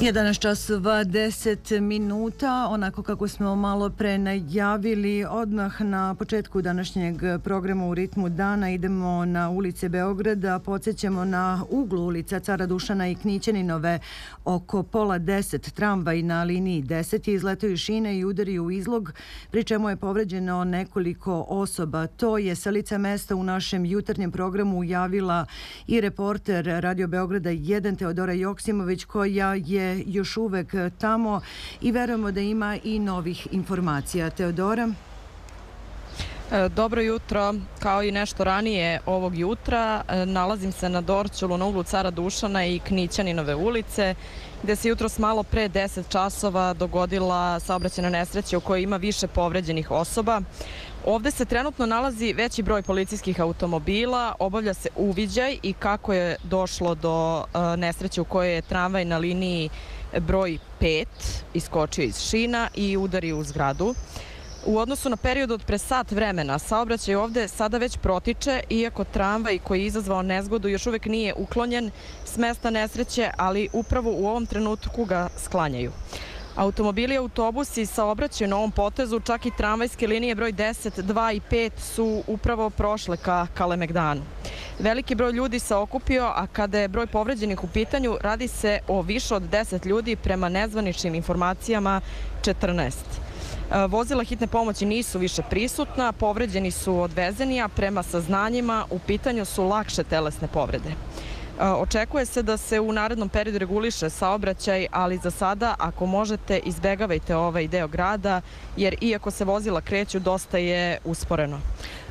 11 časova 10 minuta, onako kako smo malo pre najavili, odmah na početku današnjeg programa U ritmu dana idemo na ulice Beograda, podsjećamo na uglu ulica Cara Dušana i Knićaninove oko pola 10 tramvaj na liniji 10 je izletao iz šine i udario u izlog, pri čemu je povređeno nekoliko osoba. To je sa lica mesta u našem jutarnjem programu javila i reporter Radio Beograda 1 Teodora Joksimović, koja je još uvek tamo i verujemo da ima i novih informacija. Teodora? Dobro jutro. Kao i nešto ranije ovog jutra, nalazim se na Dorćolu na uglu Cara Dušana i Knićaninove ulice, gde se jutros malo pre 10 časova dogodila saobraćajna nesreća u kojoj ima više povređenih osoba. Ovde se trenutno nalazi veći broj policijskih automobila, obavlja se uviđaj i kako je došlo do nesreće u kojoj je tramvaj na liniji broj 5 iskočio iz šina i udario u zgradu. U odnosu na period od pre sat vremena, saobraćaj ovde sada već protiče, iako tramvaj koji je izazvao nezgodu još uvek nije uklonjen s mesta nesreće, ali upravo u ovom trenutku ga sklanjaju. Automobili i autobusi saobraćaju na ovom potezu, čak i tramvajske linije broj 10, 2 i 5 su upravo prošle ka Kalemegdanu. Veliki broj ljudi se okupio, a kada je broj povređenih u pitanju, radi se o više od 10 ljudi, prema nezvaničnim informacijama 14. Vozila hitne pomoći nisu više prisutna, povređeni su odvezeni, a prema saznanjima u pitanju su lakše telesne povrede. Očekuje se da se u narednom periodu reguliše saobraćaj, ali za sada, ako možete, izbegavajte ovaj deo grada, jer iako se vozila kreću, dosta je usporeno.